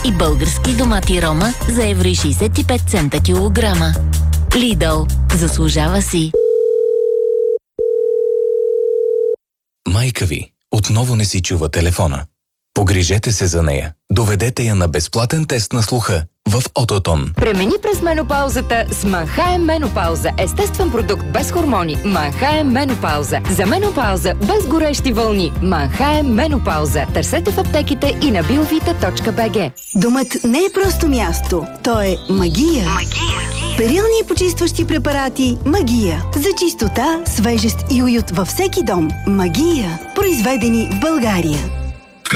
и български домати рома за евро и 65 цента килограма. Lidl. Заслужава си. Майка ви отново не си чува телефона. Погрижете се за нея. Доведете я на безплатен тест на слуха в Ототон. Премини през менопаузата с Манхайм Менопауза. Естествен продукт без хормони. Манхайм Менопауза. За менопауза без горещи вълни. Манхайм Менопауза. Търсете в аптеките и на biovita.bg. Домът не е просто място. То е магия. Перилни и почистващи препарати Магия. За чистота, свежест и уют във всеки дом. Магия. Произведени в България.